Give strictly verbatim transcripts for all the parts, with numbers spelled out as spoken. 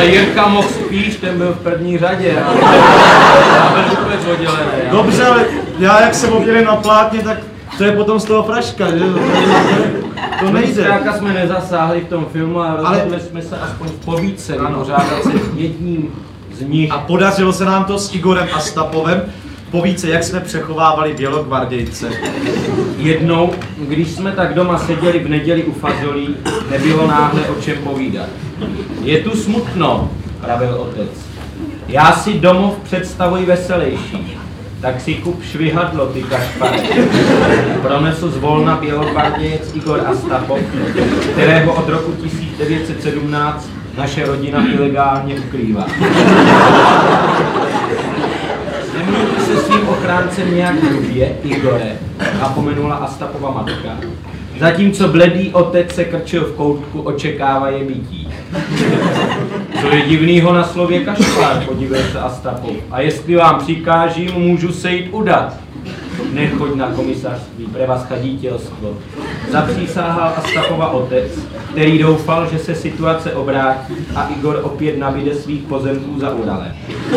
Ale Jirka mohl spíš, ten byl v první řadě. Já byl vůbec oddělený. Dobře, ale já jak se obdělím na plátně, tak to je potom z toho fraška, že? To nejde. Zkrátka jsme nezasáhli v tom filmu a rozhodli ale... jsme se aspoň v povídce vypořádat se jedním z nich. A podařilo se nám to s Igorem Astapovem. Povíce, jak jsme přechovávali bělogvardějce. Jednou, když jsme tak doma seděli v neděli u fazolí, nebylo náhle o čem povídat. Je tu smutno, pravil otec. Já si domov představuji veselější. Tak si kup švihadlo, ty kašpare. Pronesl zvolna bělogvardějec Igor Astapov, kterého od roku tisíc devět set sedmnáct naše rodina ilegálně ukrývá. Nemluví se svým ochráncem nějak hrubě, Igore, napomenula Astapova matka, zatímco bledý otec se krčil v koutku, očekává je bytí. Co je divnýho na slově kašpár, podívej se Astapov. A jestli vám přikážím, můžu se jít udat. Nechoď na komisařství, pre vás chadítělstvo. Zapřísáhal Astapova otec, který doufal, že se situace obrátí a Igor opět nabíde svých pozemků za Uralem.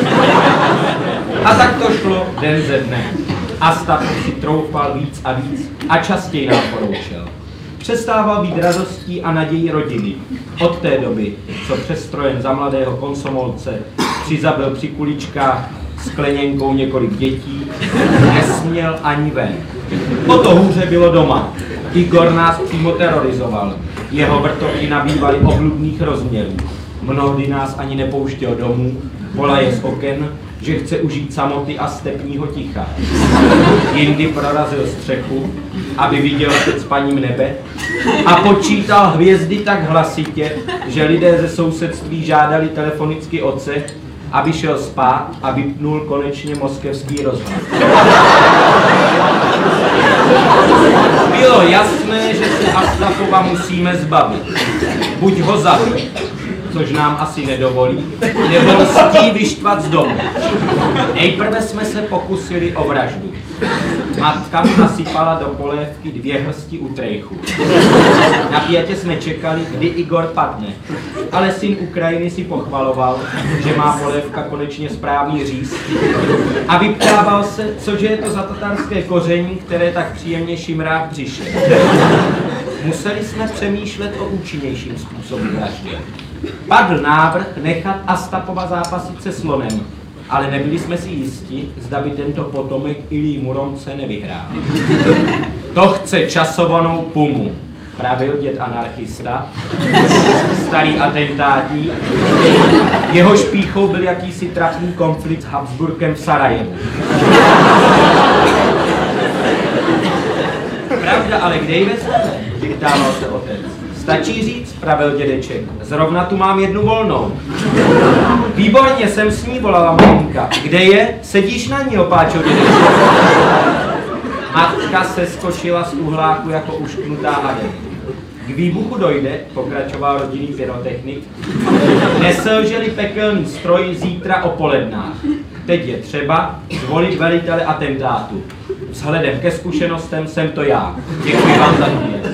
A tak to šlo den ze dne. Astapov si troufal víc a víc a častěji nám poroučel. Přestával být radostí a nadějí rodiny. Od té doby, co přestrojen za mladého komsomolce přizabil při kuličkách skleněnkou několik dětí, nesměl ani ven. O to hůře bylo doma. Igor nás přímo terorizoval. Jeho vrtovky nabývaly obludných rozměrů. Mnohdy nás ani nepouštěl domů, volaje z oken, že chce užít samoty a stepního ticha. Jindy prorazil střechu, aby viděl před spaním nebe a počítal hvězdy tak hlasitě, že lidé ze sousedství žádali telefonicky otce, aby šel spát a vypnul konečně moskevský rozhlas. Bylo jasné, že se Astapova musíme zbavit. Buď ho zabít, což nám asi nedovolí, nebo lstí vyštvat z domu. Nejprve jsme se pokusili o vraždu. Matka mi nasypala do polévky dvě hrsti utrejchu. Napjatě jsme čekali, kdy Igor padne, ale syn Ukrajiny si pochvaloval, že má polévka konečně správný říz a vyptával se, cože je to za tatarské koření, které tak příjemně šimrá v břiše. Museli jsme přemýšlet o účinnějším způsobu vraždy. Padl návrh nechat Astapova zápasit se slonem, ale nebyli jsme si jisti, zda by tento potomek Ilí Muromce nevyhrál. To chce časovanou pumu, pravil děd anarchista, starý atentátník. Jeho špíchou byl jakýsi trapný konflikt s Habsburkem v Sarajevu. Pravda, ale kde ji vezmeme? Vyptával se otec. Stačí říct, pravil dědeček, zrovna tu mám jednu volnou. Výborně, jsem s ní, volala maminka. Kde je? Sedíš na ní, opáčo dědeček. Matka se skočila z uhláku jako ušknutá hadem. K výbuchu dojde, pokračoval rodinný pyrotechnik, neselželi pekelný stroj zítra o polednách. Teď je třeba zvolit velitele atentátu. Vzhledem ke zkušenostem jsem to já. Děkuji vám za mě.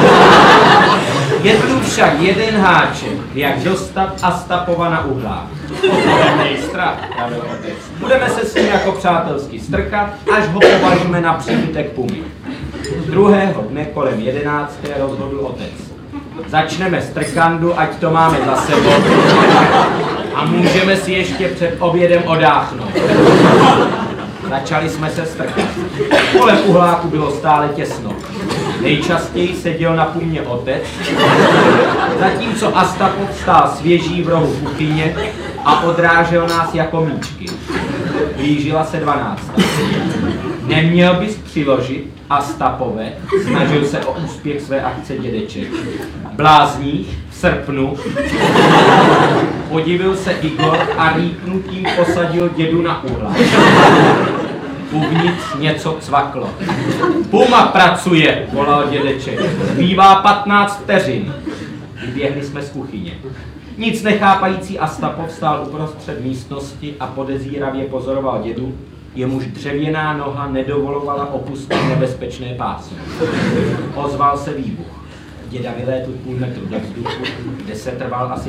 Je tu však jeden háček, jak dostat Astapova na uhlák. Strach, pravil otec. Budeme se s ním jako přátelsky strkat, až ho povalíme na příbytek pumy. Druhého dne kolem jedenácté rozhodl otec. Začneme strkandu, ať to máme za sebou. A můžeme si ještě před obědem odáchnout. Začali jsme se strkat. Kolem uhláku bylo stále těsno. Nejčastěji seděl na pumě otec, zatímco Astapov stál svěží v rohu kuchyně a odrážel nás jako míčky. Blížila se dvanáctá. Neměl bys přiložit, Astapove, snažil se o úspěch své akce dědeček. Blázníš, v srpnu, podivil se Igor a rýpnutím posadil dědu na uhlák. Uvnitř něco cvaklo. Puma pracuje, volal dědeček. Zbývá patnáct vteřin. Vyběhli jsme z kuchyně. Nic nechápající Astapov stál uprostřed místnosti a podezíravě pozoroval dědu, jemuž dřevěná noha nedovolovala opustit nebezpečné pásmo. Ozval se výbuch. Děda vylétl půl metru do vzduchu, kde se trval asi